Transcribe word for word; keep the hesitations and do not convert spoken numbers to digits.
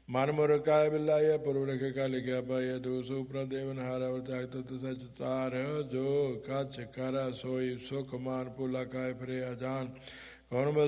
ਮਨ ਮੁਰ ਕਾਇ ਬਿਲਾਇ ਪੁਰਬ ਰਖੇ ਕਾ ਲਿਖਿਆ ਪਾਇ ਦੂਸੂ ਪ੍ਰਦੇਵਨ ਹਾਰ ਅਵਤਾਰ ਤੁਤ ਸਚ ਤਾਰ ਜੋ ਕਛ ਕਰ ਸੋਈ ਸੁਖ ਮਾਨ ਪੁਲਾ ਕਾਇ ਫਿਰੇ ਅਜਾਨ ਕੌਣ